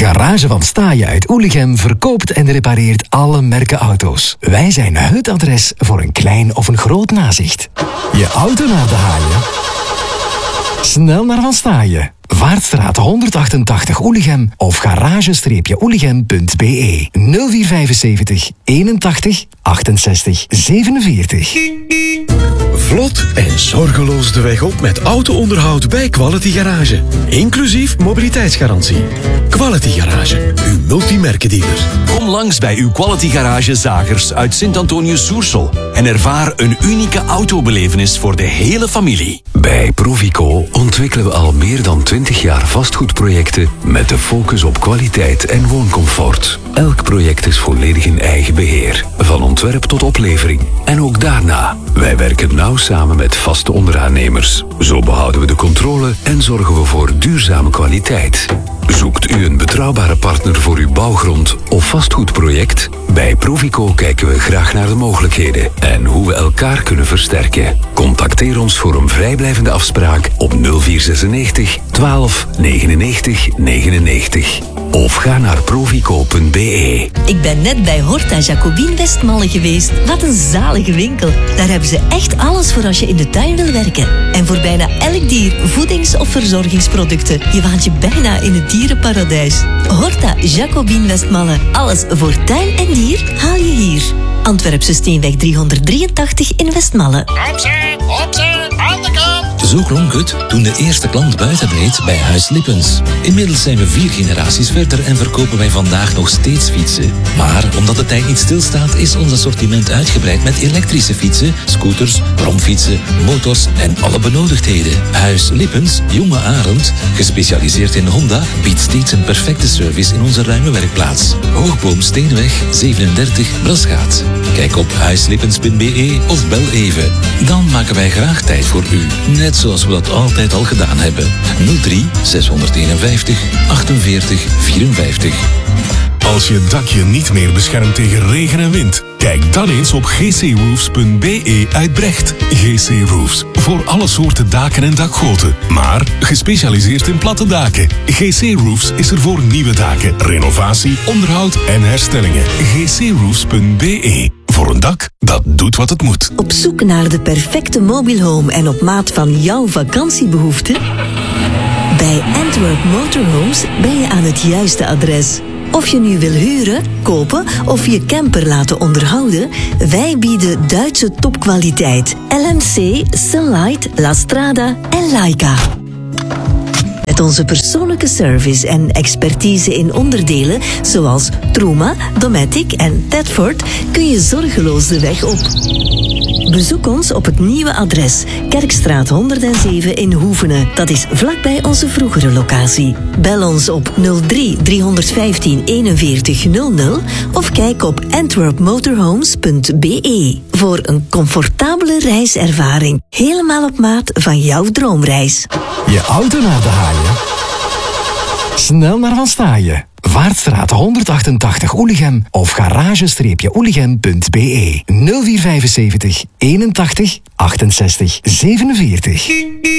Garage van Staaien uit Oelichem verkoopt en repareert alle merken auto's. Wij zijn het adres voor een klein of een groot nazicht. Je auto naar de haaien? Snel naar Van Staaien. Vaartstraat 188 Oelichem of garage-oelichem.be 0475 81 68 47. Vlot en zorgeloos de weg op met auto-onderhoud bij Quality Garage. Inclusief mobiliteitsgarantie. Quality Garage, uw multimerkendealer. Kom langs bij uw Quality Garage Zagers uit Sint-Antonius-Soersel en ervaar een unieke autobelevenis voor de hele familie. Bij Provico ontwikkelen we al meer dan 20 jaar vastgoedprojecten met de focus op kwaliteit en wooncomfort. Elk project is volledig in eigen beheer, van ontwerp tot oplevering. En ook daarna. Wij werken nauw samen met vaste onderaannemers. Zo behouden we de controle en zorgen we voor duurzame kwaliteit. Zoekt u een betrouwbare partner voor uw bouwgrond of vastgoedproject? Bij Provico kijken we graag naar de mogelijkheden en hoe we elkaar kunnen versterken. Contacteer ons voor een vrijblijvende afspraak op 0496 12 99 99. Of ga naar provico.be. Ik ben net bij Horta Jacobin Westmalle geweest. Wat een zalige winkel. Daar hebben ze echt alles voor als je in de tuin wil werken. En voor bijna elk dier voedings- of verzorgingsproducten. Je waant je bijna in het dierenparadijs. Horta Jacobin Westmalle. Alles voor tuin en dier haal je hier. Antwerpse Steenweg 383 in Westmalle. Opzij, aan de kant! Zo klonk het toen de eerste klant buiten reed bij Huis Lippens. Inmiddels zijn we 4 generaties verder en verkopen wij vandaag nog steeds fietsen. Maar omdat de tijd niet stilstaat, is ons assortiment uitgebreid met elektrische fietsen, scooters, bromfietsen, motors en alle benodigdheden. Huis Lippens, Jonge Arend, gespecialiseerd in Honda, biedt steeds een perfecte service in onze ruime werkplaats. Hoogboom Steenweg 37 Brasgaat. Kijk op huislippens.be of bel even. Dan maken wij graag tijd voor u. Net zoals we dat altijd al gedaan hebben. 03 651 48 54. Als je dakje niet meer beschermt tegen regen en wind, kijk dan eens op gcroofs.be uit Brecht. GC Roofs, voor alle soorten daken en dakgoten, maar gespecialiseerd in platte daken. GC Roofs is er voor nieuwe daken, renovatie, onderhoud en herstellingen. gcroofs.be, voor een dak dat doet wat het moet. Op zoek naar de perfecte mobile home en op maat van jouw vakantiebehoeften? Bij Antwerp Motorhomes ben je aan het juiste adres. Of je nu wil huren, kopen of je camper laten onderhouden, wij bieden Duitse topkwaliteit. LMC, Sunlight, La Strada en Laika. Met onze persoonlijke service en expertise in onderdelen zoals Truma, Dometic en Tedford kun je zorgeloos de weg op. Bezoek ons op het nieuwe adres, Kerkstraat 107 in Hoevenen. Dat is vlakbij onze vroegere locatie. Bel ons op 03 315 41 00 of kijk op antwerpmotorhomes.be voor een comfortabele reiservaring. Helemaal op maat van jouw droomreis. Je auto naar de haaien? Snel naar Van Staaien. Vaartstraat 188 Oelichem of garage-oelichem.be 0475 81 68 47.